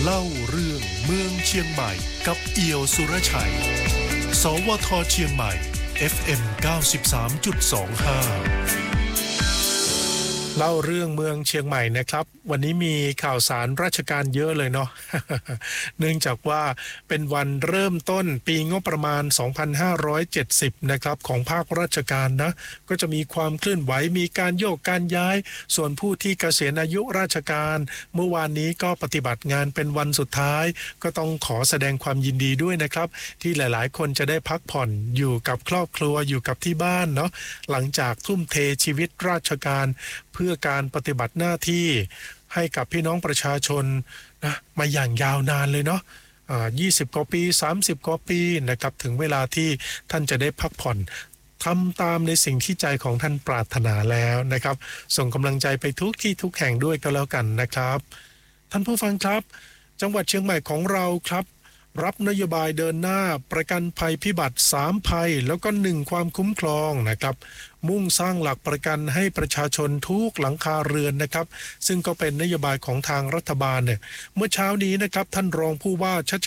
เล่าเรื่องเมืองเชียงใหม่กับเอี่ยวสุรชัยสวทเชียงใหม่ FM 93.25เล่าเรื่องเมืองเชียงใหม่นะครับวันนี้มีข่าวสารราชการเยอะเลยเนาะ เนื่องจากว่าเป็นวันเริ่มต้นปีงบประมาณ 2570 นะครับของภาคราชการนะก็จะมีความเคลื่อนไหวมีการโยกการย้ายส่วนผู้ที่เกษียณอายุราชการเมื่อวานนี้ก็ปฏิบัติงานเป็นวันสุดท้ายก็ต้องขอแสดงความยินดีด้วยนะครับที่หลายๆคนจะได้พักผ่อนอยู่กับครอบครัวอยู่กับที่บ้านเนาะหลังจากทุ่มเทชีวิตราชการเพื่อการปฏิบัติหน้าที่ให้กับพี่น้องประชาชนนะมาอย่างยาวนานเลยเนาะ20 กว่าปี30 กว่าปีนะครับถึงเวลาที่ท่านจะได้พักผ่อนทำตามในสิ่งที่ใจของท่านปรารถนาแล้วนะครับส่งกำลังใจไปทุกที่ทุกแห่งด้วยก็แล้วกันนะครับท่านผู้ฟังครับจังหวัดเชียงใหม่ของเราครับรับนโยบายเดินหน้าประกันภัยพิบัติ3ภัยแล้วก็1ความคุ้มครองนะครับมุ่งสร้างหลักประกันให้ประชาชนทุกหลังคาเรือนนะครับซึ่งก็เป็นนโยบายของทางรัฐบาลเนี่ยเมื่อเช้านี้นะครับท่านรองผู้ว่าชัช